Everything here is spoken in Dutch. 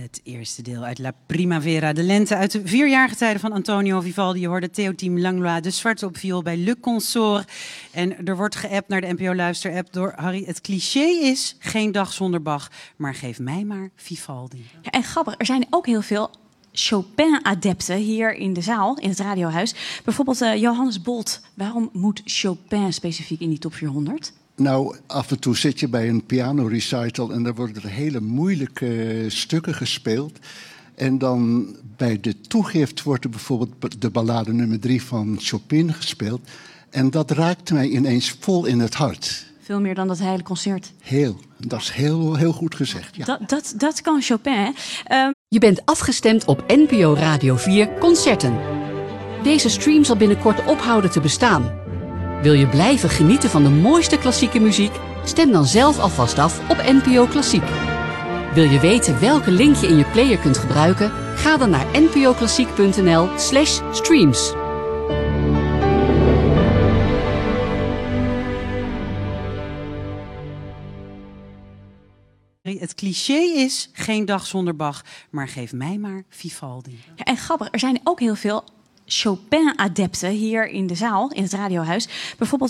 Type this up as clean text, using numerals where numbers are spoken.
Het eerste deel uit La Primavera, de lente uit de 4-jarige tijden van Antonio Vivaldi. Je hoorde Théotime Langlois, de zwarte op viool bij Le Consort. En er wordt geappt naar de NPO Luister-app door Harry. Het cliché is geen dag zonder Bach, maar geef mij maar Vivaldi. Ja, en grappig, er zijn ook heel veel Chopin-adepten hier in de zaal, in het radiohuis. Bijvoorbeeld Johannes Bolt. Waarom moet Chopin specifiek in die top 400? Nou, af en toe zit je bij een piano-recital en daar worden er hele moeilijke stukken gespeeld. En dan bij de toegift wordt er bijvoorbeeld de ballade nummer 3 van Chopin gespeeld. En dat raakt mij ineens vol in het hart. Veel meer dan dat hele concert. Dat is heel goed gezegd. Ja. Dat kan Chopin, hè? Je bent afgestemd op NPO Radio 4 Concerten. Deze stream zal binnenkort ophouden te bestaan. Wil je blijven genieten van de mooiste klassieke muziek? Stem dan zelf alvast af op NPO Klassiek. Wil je weten welke link je in je player kunt gebruiken? Ga dan naar npoklassiek.nl/streams. Het cliché is geen dag zonder Bach, maar geef mij maar Vivaldi. Ja, en grappig, er zijn ook heel veel Chopin-adepten hier in de zaal, in het radiohuis. Bijvoorbeeld